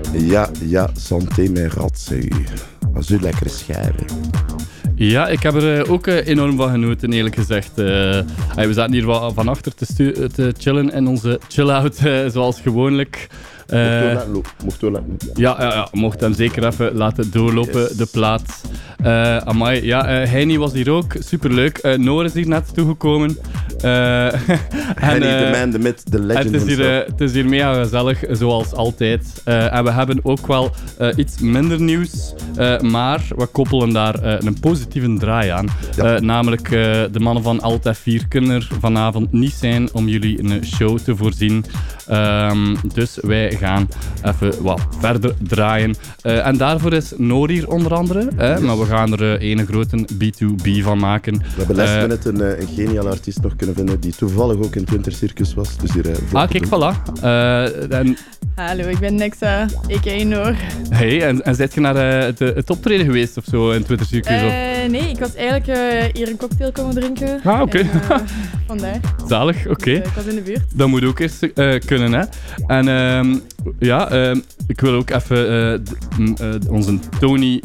Ja, santé mijn ratzee. Als u lekkere schijven. Ja, ik heb er ook enorm van genoten, eerlijk gezegd. We zaten hier wat van achter te chillen in onze chill-out, zoals gewoonlijk. Mocht doorlaten. Ja, mocht hem zeker even laten doorlopen, yes. De plaat. Amai, ja, Heini was hier ook, superleuk. Noor is hier net toegekomen. Heini, the man, the myth, the legend. Het is hier mega gezellig, zoals altijd. En we hebben ook wel iets minder nieuws, maar we koppelen daar een positieve draai aan. Ja. Namelijk, de mannen van Alt F4 kunnen er vanavond niet zijn om jullie een show te voorzien. Dus wij gaan even wat verder draaien. En daarvoor is Noor hier onder andere. Maar we gaan er een grote B2B van maken. We hebben last minute een geniale artiest nog kunnen vinden die toevallig ook in het Winter Circus was. Dus hier, kijk, voilà. Hallo, ik ben Nexa, a.k.a. Noor. Hey, en zit je naar het optreden geweest of zo in het Winter Circus? Nee, ik was eigenlijk hier een cocktail komen drinken. Oké. Vandaar. Zalig, oké. Ik was in de buurt. Dat moet ook eens kunnen, hè. En ik wil ook even onze Tony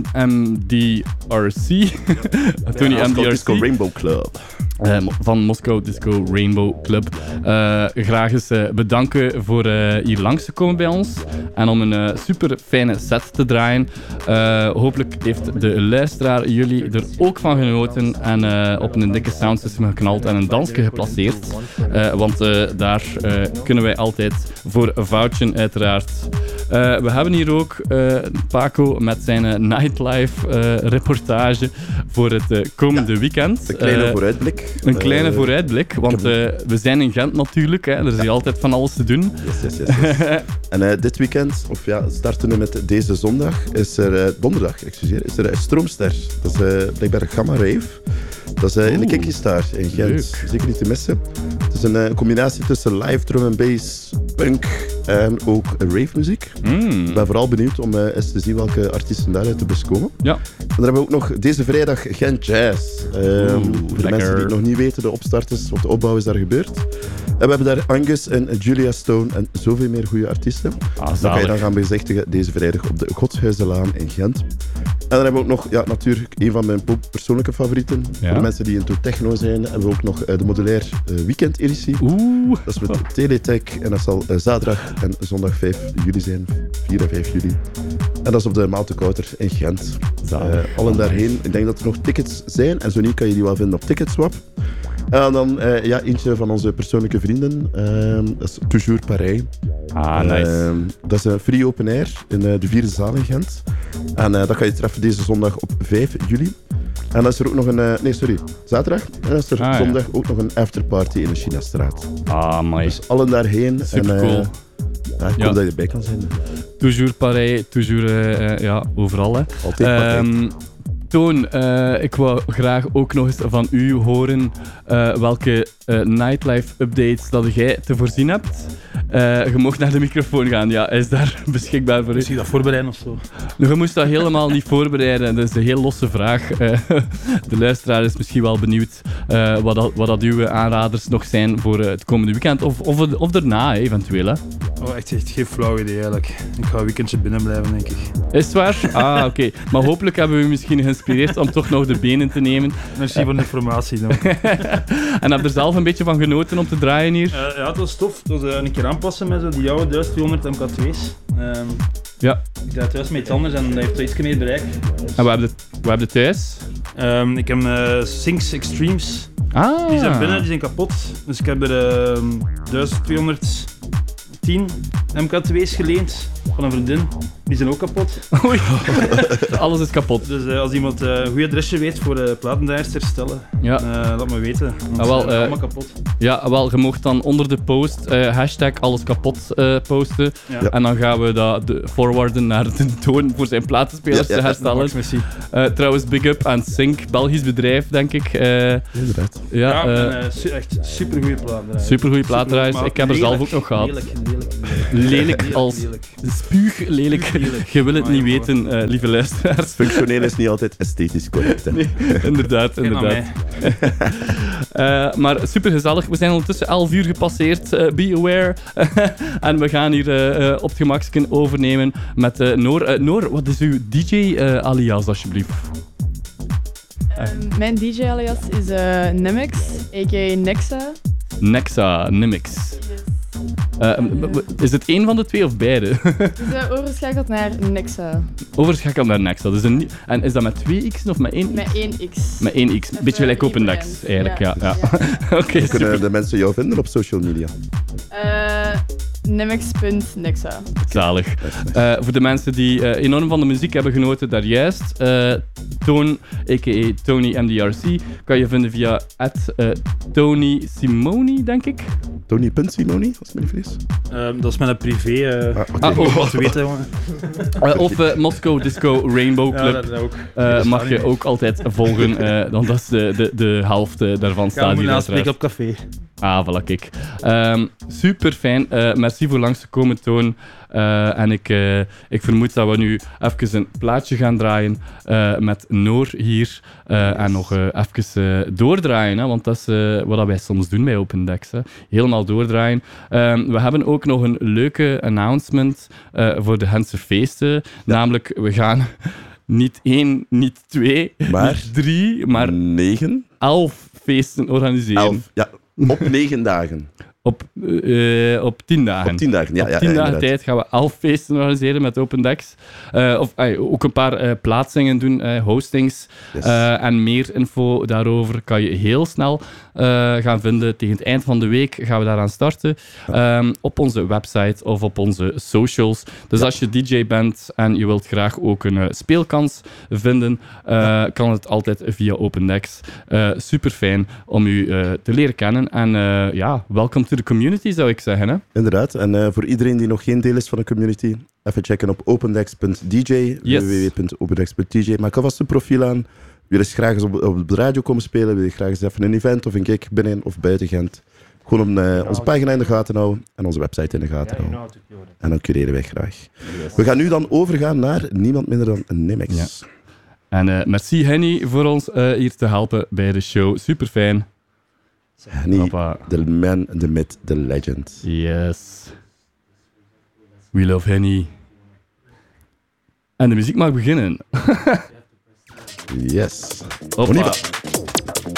MDRC. Tony MDRC. Disco Rainbow Club. Van Moscow Disco Rainbow Club. Graag eens bedanken voor hier langs te komen bij ons. En om een super fijne set te draaien. Hopelijk heeft de luisteraar jullie er ook van genoten. En op een dikke soundsystem geknald en een dansje geplaceerd. Want daar kunnen wij altijd voor vouchen, uiteraard. We hebben hier ook Paco met zijn nightlife reportage voor het komende weekend. Een kleine vooruitblik. Een kleine vooruitblik, want we zijn in Gent natuurlijk. Hè. Er is hier altijd van alles te doen. Yes. En dit weekend, starten we met deze donderdag, is er Stroomster. Dat is blijkbaar Gamma Rave. Dat is in de Kinky Star in Gent. Leuk. Zeker niet te missen. Het is een combinatie tussen live drum en bass, punk en ook rave muziek. Ik ben vooral benieuwd om eens te zien welke artiesten daaruit te beskomen. Ja. En dan hebben we ook nog deze vrijdag Gent Jazz. Voor de mensen die het nog niet weten, de opstart is, of de opbouw is daar gebeurd. En we hebben daar Angus en Julia Stone en zoveel meer goede artiesten. Dat ga je dan gaan bezichtigen deze vrijdag op de Godshuizenlaan in Gent. En dan hebben we ook nog, natuurlijk, een van mijn persoonlijke favorieten. Ja. Voor de mensen die into techno zijn, hebben we ook nog de modulair weekend-editie. Dat is met Teletech en dat zal zaterdag en zondag 5 juli zijn. 4 en 5 juli. En dat is op de Maal te Kouter in Gent. Allen daarheen. Ik denk dat er nog tickets zijn. En zo niet kan je die wel vinden op Ticketswap. En dan eentje van onze persoonlijke vrienden. Dat is Toujours Pareil. Nice. Dat is een free open air in de Vierde Zaal in Gent. En dat ga je treffen deze zondag op 5 juli. En dan is er ook nog zaterdag. En dan is er zondag ook nog een afterparty in de Chinastraat. Mooi. Dus allen daarheen. Super cool. Ik hoop dat je erbij kan zijn. Toujours pareil, toujours overal. Hè. Altijd pareil. Toon, ik wou graag ook nog eens van u horen welke nightlife updates dat jij te voorzien hebt. Je mocht naar de microfoon gaan, hij is daar beschikbaar voor u. Moet je dat voorbereiden of zo? Je moest dat helemaal niet voorbereiden, dat is een heel losse vraag. De luisteraar is misschien wel benieuwd wat dat uw aanraders nog zijn voor het komende weekend, of daarna eventueel. Hè. Echt geen flauw idee eigenlijk. Ik ga een weekendje binnen blijven, denk ik. Is het waar? Oké. Maar hopelijk hebben we u misschien geïnspireerd om toch nog de benen te nemen. Merci voor de informatie. En heb je er zelf een beetje van genoten om te draaien hier? Ja, het was tof. Het was een keer aanpassen met zo die oude 1200 MK2's. Ik deed thuis met iets anders en dat heeft iets meer bereik. Dus... En wat heb je thuis? Ik heb Syncs Extremes. Die zijn binnen, die zijn kapot. Dus ik heb er 1210 MK2's geleend van een vriendin. Die zijn ook kapot. Oei. Alles is kapot. Dus als iemand een goed adresje weet voor platendraaiers te herstellen, laat me weten. Want ze zijn allemaal kapot. Ja, wel, je mocht dan onder de post hashtag alles kapot posten. Ja. En dan gaan we dat forwarden naar de Toon voor zijn platenspelers te herstellen. Trouwens, big up aan Sync, Belgisch bedrijf, denk ik. Inderdaad. Echt supergoeie platendraaiers. Supergoeie platendraaiers. Ik heb er zelf ook nog gehad. Heerlijk. lelijk als spuug lelijk. Je wil het niet weten, lieve luisteraars. Functioneel is niet altijd esthetisch correct. Hè? Nee, inderdaad. Maar super gezellig. We zijn ondertussen 11 uur gepasseerd. Be aware. En we gaan hier op het gemaksken overnemen met Noor. Noor, wat is uw DJ-alias alsjeblieft? Mijn DJ-alias is Nemix, a.k.a. Nexa. Nexa, Nimix. Is het één van de twee of beide? Dus overschakeld naar Nexa. Overschakeld naar Nexa. Dus en is dat met 2 x'en of met 1 x? Met 1 x. Met 1 x. Beetje gelijk OpenDex, eigenlijk. Ja. Oké, kunnen de mensen jou vinden op social media? Nemix.nexa. Zalig. Voor de mensen die enorm van de muziek hebben genoten daarjuist, Toon, a.k.a. Tony MDRC, kan je vinden via Tony Simoni, denk ik. Tony.Simoni, als ik me niet vergis. Dat is met een privé. Wat weten, jongen. Of Moscow Disco Rainbow Club. Ja, dat ook. Mag je ook altijd volgen, want dat is de helft daarvan staat hier. Ja, spreken op café. Ah, voilà, kijk. Super fijn. Merci voor langs te komen, Toon. En ik vermoed dat we nu even een plaatje gaan draaien met Noor hier. En nog even doordraaien, hè, want dat is wat wij soms doen bij OpenDex. Hè. Helemaal doordraaien. We hebben ook nog een leuke announcement voor de Gentse feesten. Namelijk, we gaan niet 1, niet 2, niet 3, maar 9? 11 feesten organiseren. 11, ja. Op 9 dagen. Op 10 dagen. Op 10 dagen, ja. Op 10 dagen tijd gaan we 11 feesten organiseren met OpenDex. Ook een paar plaatsingen doen, hostings. Yes. En meer info daarover kan je heel snel gaan vinden. Tegen het eind van de week gaan we daaraan starten. Op onze website of op onze socials. Dus als je DJ bent en je wilt graag ook een speelkans vinden, kan het altijd via OpenDex. Super fijn om u te leren kennen. En welkom to the community, zou ik zeggen. Hè? Inderdaad. En voor iedereen die nog geen deel is van de community, even checken op opendex.dj, www.opendex.dj. Maak alvast een profiel aan. Wil je graag eens op de radio komen spelen? Wil je graag eens even een event of een gig binnen of buiten Gent? Gewoon om onze pagina in de gaten houden en onze website in de gaten houden. En dan cureren wij graag. Yes. We gaan nu dan overgaan naar niemand minder dan Nemix. Ja. En merci Henny voor ons hier te helpen bij de show. Super fijn. Henny, the man, the myth, the legend. Yes. We love Henny. En de muziek mag beginnen. Yes. Hoppa.